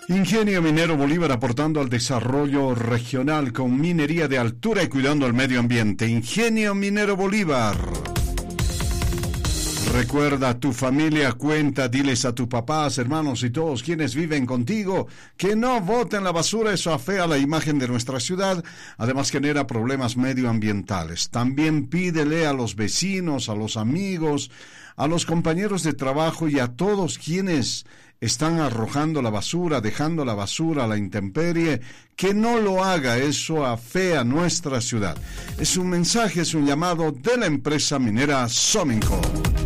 Ingenio Minero Bolívar aportando al desarrollo regional con minería de altura y cuidando el medio ambiente. Ingenio Minero Bolívar. Recuerda a tu familia, cuenta, diles a tus papás, hermanos y todos quienes viven contigo que no boten la basura, eso afea la imagen de nuestra ciudad, además genera problemas medioambientales. También pídele a los vecinos, a los amigos, a los compañeros de trabajo y a todos quienes están arrojando la basura, dejando la basura a la intemperie, que no lo haga, eso afea nuestra ciudad. Es un mensaje, es un llamado de la empresa minera Sominco.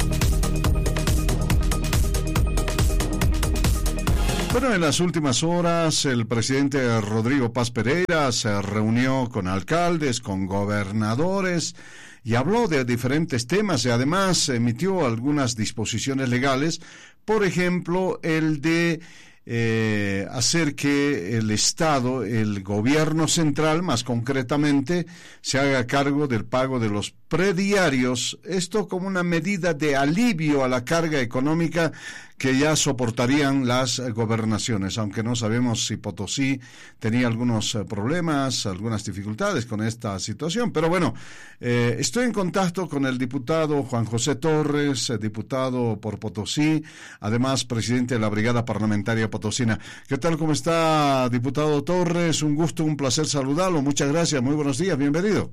Bueno, en las últimas horas el presidente Rodrigo Paz Pereira se reunió con alcaldes, con gobernadores y habló de diferentes temas y además emitió algunas disposiciones legales, por ejemplo, el de hacer que el Estado, el gobierno central más concretamente, se haga cargo del pago de los prediarios, esto como una medida de alivio a la carga económica que ya soportarían las gobernaciones, aunque no sabemos si Potosí tenía algunos problemas, algunas dificultades con esta situación. Pero bueno, estoy en contacto con el diputado Juan José Torres, diputado por Potosí, además presidente de la Brigada Parlamentaria Potosina. ¿Qué tal? ¿Cómo está, diputado Torres? Un gusto, un placer saludarlo. Muchas gracias, muy buenos días, bienvenido.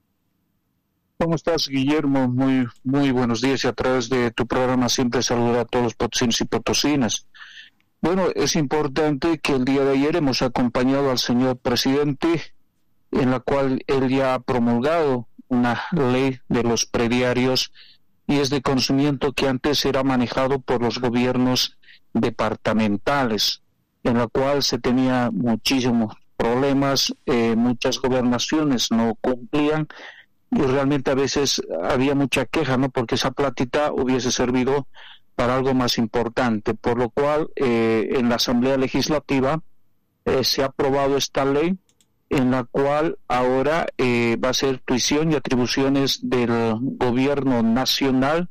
¿Cómo estás, Guillermo? Muy buenos días, y a través de tu programa siempre saludar a todos los potosinos y potosinas. Bueno, es importante que el día de ayer hemos acompañado al señor presidente, en la cual él ya ha promulgado una ley de los prediarios, y es de conocimiento que antes era manejado por los gobiernos departamentales, en la cual se tenía muchísimos problemas, muchas gobernaciones no cumplían, y realmente a veces había mucha queja, ¿no? Porque esa platita hubiese servido para algo más importante, por lo cual en la Asamblea Legislativa se ha aprobado esta ley, en la cual ahora va a ser tuición y atribuciones del gobierno nacional,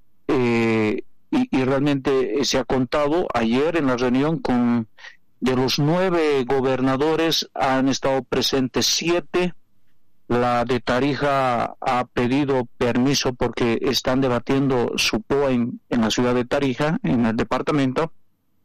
y realmente se ha contado ayer en la reunión con de los 9 gobernadores han estado presentes 7. La de Tarija ha pedido permiso porque están debatiendo su POA en la ciudad de Tarija, en el departamento.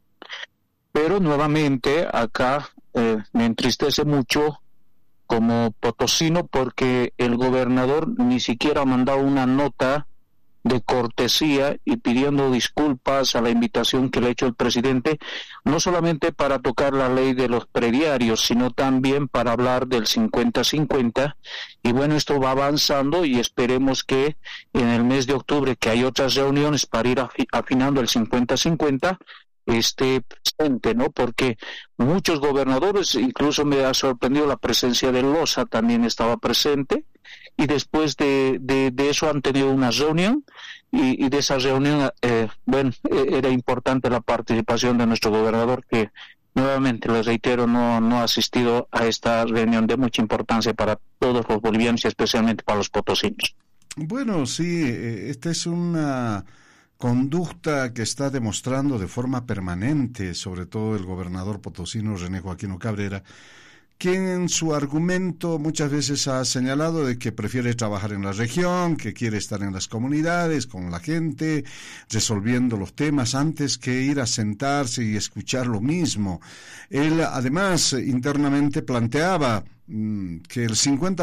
Pero nuevamente acá me entristece mucho como potosino, porque el gobernador ni siquiera ha mandado una nota de cortesía y pidiendo disculpas a la invitación que le ha hecho el presidente, no solamente para tocar la ley de los prediarios, sino también para hablar del 50-50, y bueno, esto va avanzando y esperemos que en el mes de octubre, que hay otras reuniones para ir afinando el 50-50, esté presente, ¿no? Porque muchos gobernadores, incluso me ha sorprendido la presencia de Loza, también estaba presente, y después de eso han tenido una reunión, y de esa reunión, era importante la participación de nuestro gobernador, que nuevamente, les reitero, no ha asistido a esta reunión de mucha importancia para todos los bolivianos y especialmente para los potosinos. Bueno, sí, esta es una conducta que está demostrando de forma permanente, sobre todo el gobernador potosino René Joaquino Cabrera, quien en su argumento muchas veces ha señalado de que prefiere trabajar en la región, que quiere estar en las comunidades, con la gente, resolviendo los temas antes que ir a sentarse y escuchar lo mismo. Él además internamente planteaba que el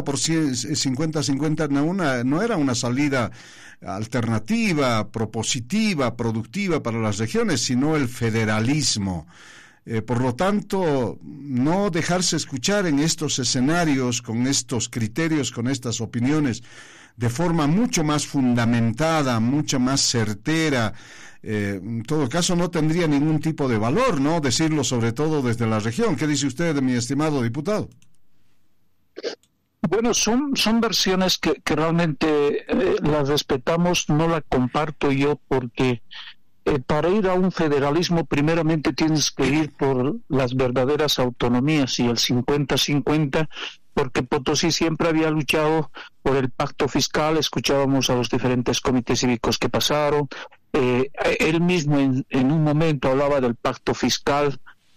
50% no era una salida alternativa, propositiva, productiva para las regiones, sino el federalismo. Por lo tanto, no dejarse escuchar en estos escenarios, con estos criterios, con estas opiniones, de forma mucho más fundamentada, mucho más certera, en todo caso no tendría ningún tipo de valor, ¿no? Decirlo sobre todo desde la región. ¿Qué dice usted, mi estimado diputado? Bueno, son versiones que realmente las respetamos, no la comparto yo, porque para ir a un federalismo primeramente tienes que ir por las verdaderas autonomías y el 50-50, porque Potosí siempre había luchado por el pacto fiscal. Escuchábamos a los diferentes comités cívicos que pasaron, él mismo en un momento hablaba del pacto fiscal,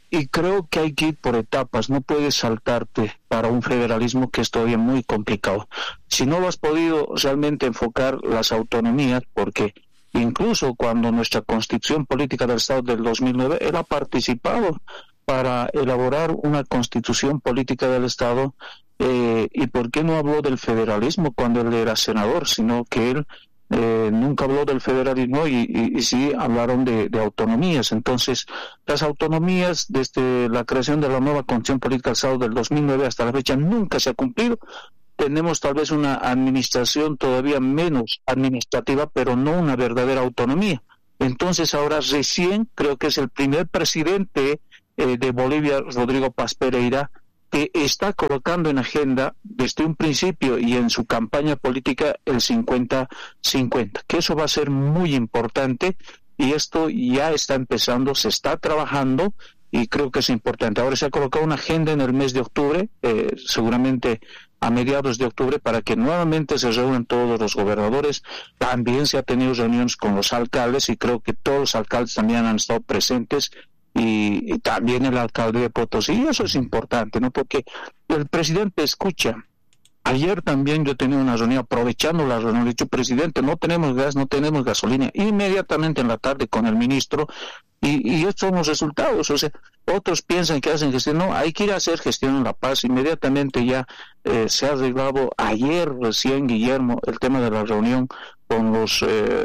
y creo que hay que ir por etapas, no puedes saltarte para un federalismo que es todavía muy complicado. Si no lo has podido realmente enfocar las autonomías, porque incluso cuando nuestra Constitución Política del Estado del 2009, él ha participado para elaborar una Constitución Política del Estado, y ¿por qué no habló del federalismo cuando él era senador? Sino que él nunca habló del federalismo y sí hablaron de autonomías. Entonces, las autonomías desde la creación de la nueva Constitución Política del Estado del 2009 hasta la fecha nunca se ha cumplido. Tenemos tal vez una administración todavía menos administrativa, pero no una verdadera autonomía. Entonces, ahora recién creo que es el primer presidente de Bolivia, Rodrigo Paz Pereira, que está colocando en agenda desde un principio y en su campaña política el 50-50, que eso va a ser muy importante, y esto ya está empezando, se está trabajando y creo que es importante. Ahora se ha colocado una agenda en el mes de octubre, seguramente a mediados de octubre, para que nuevamente se reúnan todos los gobernadores. También se ha tenido reuniones con los alcaldes y creo que todos los alcaldes también han estado presentes, y también el alcalde de Potosí, y eso es importante, ¿no? Porque el presidente escucha. Ayer también yo tenía una reunión, aprovechando la reunión, he dicho, presidente, no tenemos gas, no tenemos gasolina, inmediatamente en la tarde con el ministro, y estos son los resultados. O sea, otros piensan que hacen gestión, no, hay que ir a hacer gestión en La Paz. Inmediatamente ya se ha arreglado ayer recién, Guillermo, el tema de la reunión con los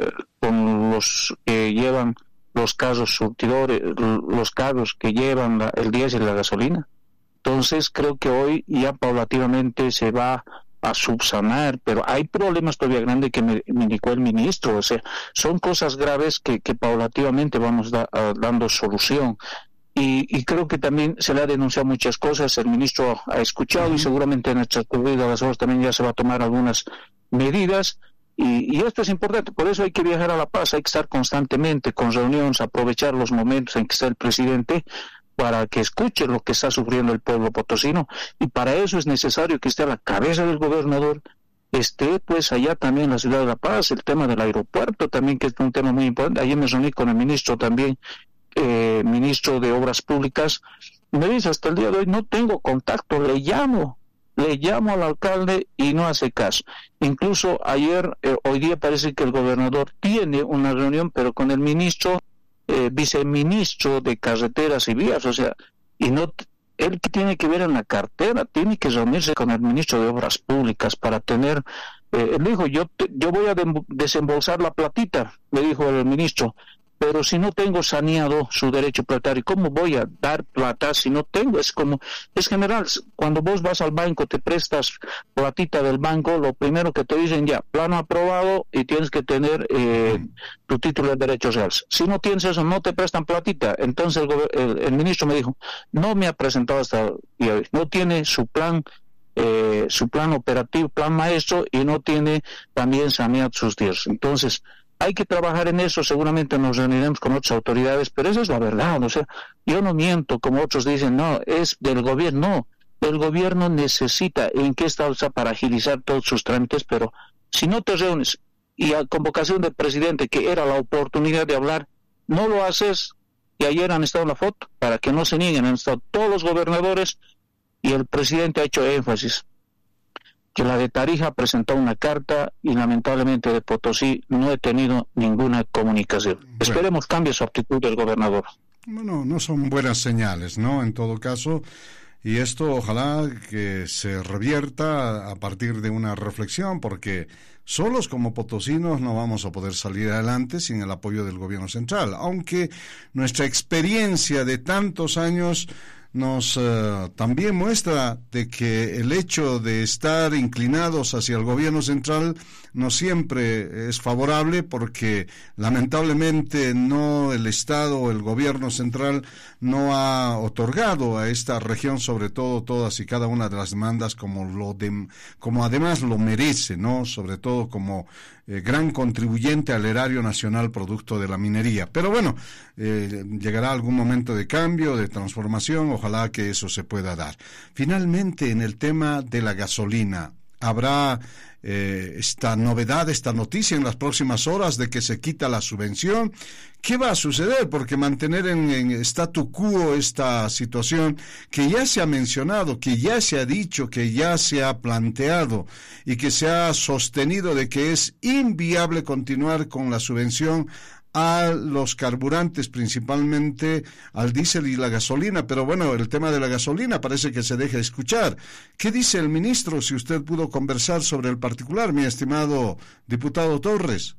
que llevan los carros surtidores, los carros que llevan el diésel y la gasolina. Entonces creo que hoy ya paulatinamente se va a subsanar, pero hay problemas todavía grandes que me indicó el ministro. O sea, son cosas graves que paulatinamente vamos dando solución. Y creo que también se le ha denunciado muchas cosas, el ministro ha escuchado y seguramente en el transcurso de las horas también ya se va a tomar algunas medidas. Y esto es importante, por eso hay que viajar a La Paz, hay que estar constantemente con reuniones, aprovechar los momentos en que está el presidente para que escuche lo que está sufriendo el pueblo potosino, y para eso es necesario que esté a la cabeza del gobernador, esté pues allá también en la ciudad de La Paz, el tema del aeropuerto también, que es un tema muy importante. Ayer me reuní con el ministro también, ministro de Obras Públicas, me dice, hasta el día de hoy no tengo contacto, le llamo al alcalde y no hace caso. Incluso ayer, hoy día parece que el gobernador tiene una reunión, pero con el ministro, viceministro de Carreteras y Vías, o sea, y no, él que tiene que ver en la cartera, tiene que reunirse con el ministro de Obras Públicas para tener, él dijo, yo voy a desembolsar la platita, le dijo el ministro, pero si no tengo saneado su derecho platario, ¿cómo voy a dar plata si no tengo? Es general, cuando vos vas al banco, te prestas platita del banco, lo primero que te dicen ya, plano aprobado y tienes que tener tu título de derechos reales. Si no tienes eso, no te prestan platita. Entonces el ministro me dijo, no me ha presentado hasta el día de hoy, no tiene su plan operativo, plan maestro, y no tiene también saneado sus tierras. Entonces, hay que trabajar en eso, seguramente nos reuniremos con otras autoridades, pero esa es la verdad. O sea, yo no miento, como otros dicen, no, es del gobierno. No, el gobierno necesita, ¿en qué estado está para agilizar todos sus trámites? Pero si no te reúnes, y a convocación del presidente, que era la oportunidad de hablar, no lo haces, y ayer han estado en la foto, para que no se nieguen, han estado todos los gobernadores, y el presidente ha hecho énfasis que la de Tarija presentó una carta y lamentablemente de Potosí no he tenido ninguna comunicación. Bueno, esperemos cambie su actitud del gobernador. Bueno, no son buenas señales, ¿no? En todo caso, y esto ojalá que se revierta a partir de una reflexión, porque solos como potosinos no vamos a poder salir adelante sin el apoyo del gobierno central, aunque nuestra experiencia de tantos años nos también muestra de que el hecho de estar inclinados hacia el gobierno central no siempre es favorable, porque lamentablemente no el Estado o el gobierno central no ha otorgado a esta región, sobre todo todas y cada una de las demandas como además lo merece, ¿no? Sobre todo como gran contribuyente al erario nacional producto de la minería. Pero bueno, llegará algún momento de cambio, de transformación, ojalá que eso se pueda dar. Finalmente, en el tema de la gasolina, habrá esta novedad, esta noticia en las próximas horas de que se quita la subvención. ¿Qué va a suceder? Porque mantener en statu quo esta situación que ya se ha mencionado, que ya se ha dicho, que ya se ha planteado y que se ha sostenido de que es inviable continuar con la subvención a los carburantes, principalmente al diésel y la gasolina, pero bueno, el tema de la gasolina parece que se deja escuchar. ¿Qué dice el ministro, si usted pudo conversar sobre el particular, mi estimado diputado Torres?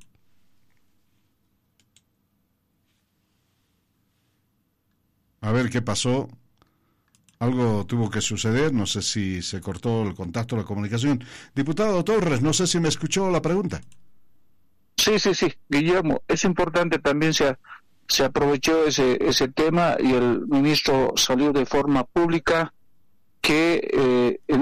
A ver qué pasó. Algo tuvo que suceder, no sé si se cortó el contacto, la comunicación. Diputado Torres, no sé si me escuchó la pregunta. Sí, Guillermo, es importante también se aprovechó ese tema y el ministro salió de forma pública que en